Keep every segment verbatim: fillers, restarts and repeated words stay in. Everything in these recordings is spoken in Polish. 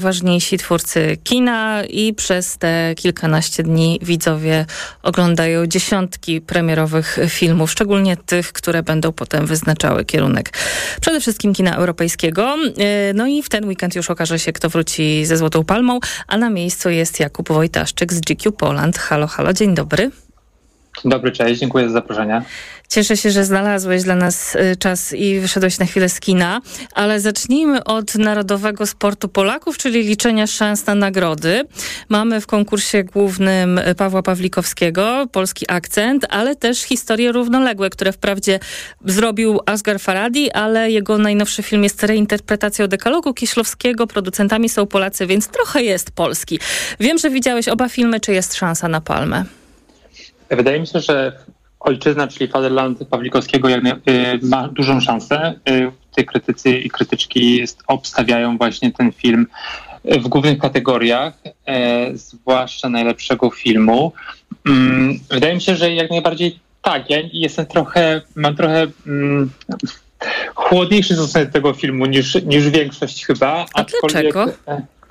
Ważniejsi twórcy kina i przez te kilkanaście dni widzowie oglądają dziesiątki premierowych filmów, szczególnie tych, które będą potem wyznaczały kierunek przede wszystkim kina europejskiego. No i w ten weekend już okaże się, kto wróci ze Złotą Palmą, a na miejscu jest Jakub Wojtaszczyk z G Q Poland. Halo, halo, dzień dobry. Dzień dobry, cześć, dziękuję za zaproszenie. Cieszę się, że znalazłeś dla nas czas i wyszedłeś na chwilę z kina, ale zacznijmy od narodowego sportu Polaków, czyli liczenia szans na nagrody. Mamy w konkursie głównym Pawła Pawlikowskiego, Polski akcent, ale też historie równoległe, które wprawdzie zrobił Asghar Farhadi, ale jego najnowszy film jest reinterpretacją Dekalogu Kieślowskiego, producentami są Polacy, więc trochę jest polski. Wiem, że widziałeś oba filmy, czy jest szansa na Palmę? Wydaje mi się, że Ojczyzna, czyli Fatherland Pawlikowskiego jak na, y, ma dużą szansę. Y, te krytycy i krytyczki jest, obstawiają właśnie ten film w głównych kategoriach, y, zwłaszcza najlepszego filmu. Y, wydaje mi się, że jak najbardziej tak. Ja jestem trochę, mam trochę mm, chłodniejszy stosunek do tego filmu niż, niż większość chyba. A dlaczego? Y,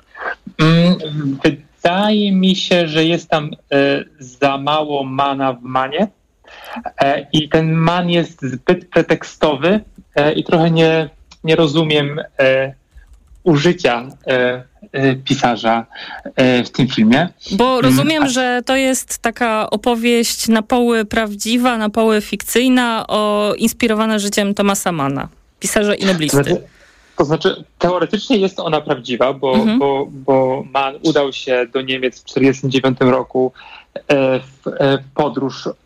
y, Wydaje mi się, że jest tam y, za mało mana w manie e, i ten man jest zbyt pretekstowy e, i trochę nie, nie rozumiem e, użycia e, e, pisarza e, w tym filmie. Bo rozumiem, że to jest taka opowieść na poły prawdziwa, na poły fikcyjna, o, inspirowana życiem Thomasa Manna, pisarza i noblisty. Znaczy, To znaczy, teoretycznie jest ona prawdziwa, bo, mhm. bo, bo Mann udał się do Niemiec w tysiąc dziewięćset czterdziestym dziewiątym roku e, w e, podróż e,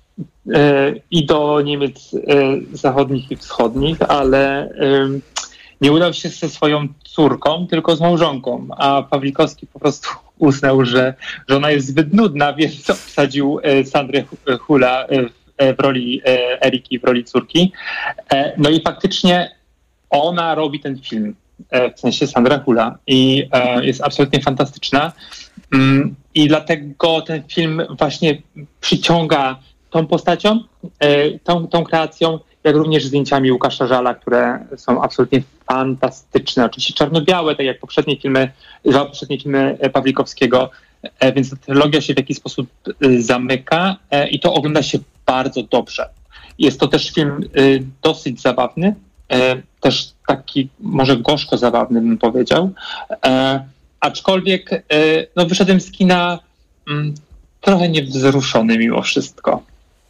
i do Niemiec e, zachodnich i wschodnich, ale e, nie udał się ze swoją córką, tylko z małżonką, a Pawlikowski po prostu uznał, że, że ona jest zbyt nudna, więc obsadził e, Sandrę Hula e, w roli e, Eriki, w roli córki. E, no i faktycznie ona robi ten film, w sensie Sandra Hula, i e, jest absolutnie fantastyczna. Mm, I dlatego ten film właśnie przyciąga tą postacią, e, tą, tą kreacją, jak również zdjęciami Łukasza Żala, które są absolutnie fantastyczne. Oczywiście czarno-białe, tak jak poprzednie filmy, dwa poprzednie filmy Pawlikowskiego, e, więc ta trylogia się w jakiś sposób e, zamyka e, i to ogląda się bardzo dobrze. Jest to też film e, dosyć zabawny, E, też taki może gorzko zabawny bym powiedział, e, aczkolwiek e, no wyszedłem z kina m, trochę niewzruszony mimo wszystko.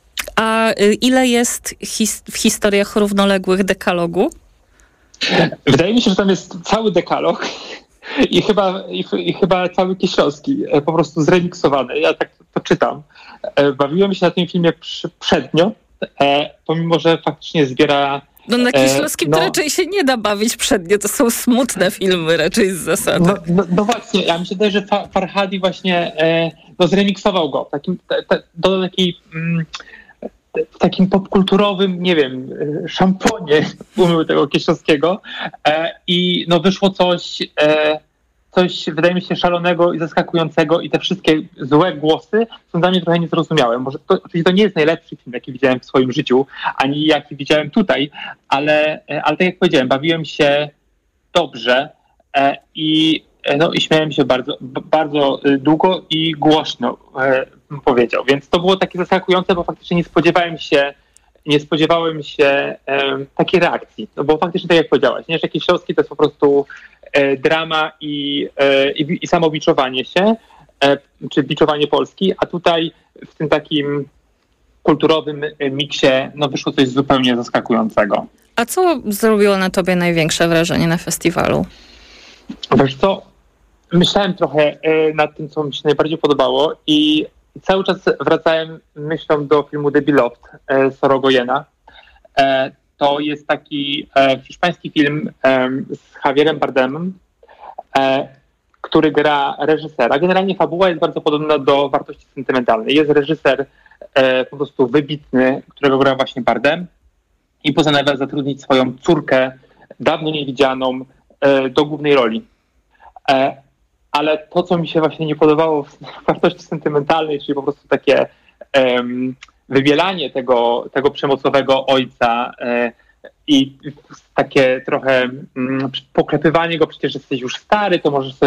A y, ile jest his- w historiach równoległych Dekalogu? Wydaje mi się, że tam jest cały dekalog i chyba, i, i chyba cały Kieślowski, e, po prostu zremiksowany. Ja tak to, to czytam. E, bawiłem się na tym filmie przy, przednio, e, pomimo że faktycznie zbiera. No na Kieślowskim e, no, to raczej się nie da bawić przednio, to są smutne filmy raczej z zasady. No, no, no właśnie, ja mi się wydaje, że Fa- Farhadi właśnie e, no, zremiksował go takim, te, te, do takiej, mm, w takim popkulturowym, nie wiem, szamponie umył tego Kieślowskiego e, i no wyszło coś, e, coś wydaje mi się szalonego i zaskakującego i te wszystkie złe głosy są dla mnie trochę niezrozumiałe. Może to, oczywiście to nie jest najlepszy film, jaki widziałem w swoim życiu, ani jaki widziałem tutaj, ale, ale tak jak powiedziałem, bawiłem się dobrze e, i, no, i śmiałem się bardzo, b- bardzo długo i głośno, e, bym powiedział. Więc to było takie zaskakujące, bo faktycznie nie spodziewałem się nie spodziewałem się e, takiej reakcji. No bo faktycznie tak jak powiedziałaś, nie, że Kieślowski to jest po prostu e, drama i, e, i, i samo biczowanie się, e, czy biczowanie Polski, a tutaj w tym takim kulturowym miksie no wyszło coś zupełnie zaskakującego. A co zrobiło na tobie największe wrażenie na festiwalu? Wiesz co, myślałem trochę e, nad tym, co mi się najbardziej podobało i cały czas wracałem myślą do filmu The Beloved e, Sorogoyena. E, to jest taki e, hiszpański film e, z Javierem Bardemem, e, który gra reżysera. Generalnie fabuła jest bardzo podobna do Wartości sentymentalnej. Jest reżyser e, po prostu wybitny, którego gra właśnie Bardem i postanawia zatrudnić swoją córkę, dawno niewidzianą, e, do głównej roli. E, Ale to, co mi się właśnie nie podobało w Wartości sentymentalnej, czyli po prostu takie um, wybielanie tego, tego przemocowego ojca e, i takie trochę mm, poklepywanie go, przecież jesteś już stary, to możesz sobie